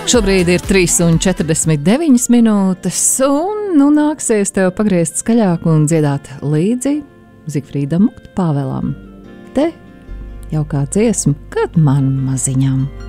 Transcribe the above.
Šobrīd ir 3:49 minūtes, un nu nāksies tev pagriezt skaļāk un dziedāt līdzi Zigfrīdam Pāvēlam. Te jau kā dziesmu, kad man maziņām.